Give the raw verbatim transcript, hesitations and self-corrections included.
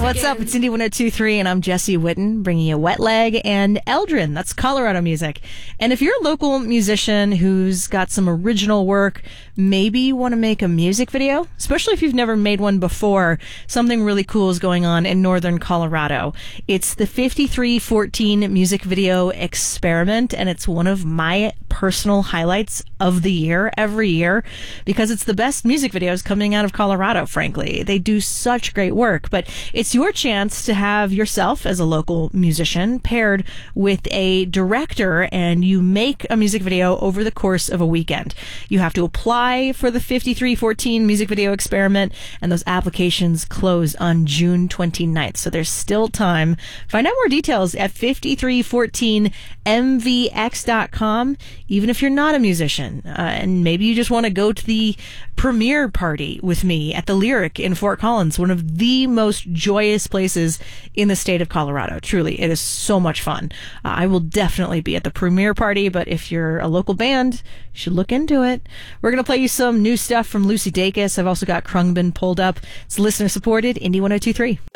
What's up? It's Indie one oh two point three, and I'm Jesse Witten, bringing you Wet Leg and Eldrin. That's Colorado music. And if you're a local musician who's got some original work, maybe you want to make a music video, especially if you've never made one before, something really cool is going on in northern Colorado. It's the fifty-three fourteen Music Video Experiment, and it's one of my personal highlights of the year every year because it's the best music videos coming out of Colorado, frankly. They do such great work, but it's your chance to have yourself as a local musician paired with a director, and you make a music video over the course of a weekend. You have to apply for the fifty-three fourteen Music Video Experiment, and those applications close on June twenty-ninth, so there's still time. Find out more details at fifty-three fourteen M V X dot com, even if you're not a musician, uh, and maybe you just want to go to the premiere party with me at the Lyric in Fort Collins, one of the most joyous places in the state of Colorado. Truly, it is so much fun. Uh, I will definitely be at the premiere party, but if you're a local band, you should look into it. We're going to play you some new stuff from Lucy Dacus. I've also got Krungbin pulled up. It's listener supported, Indie one oh two point three.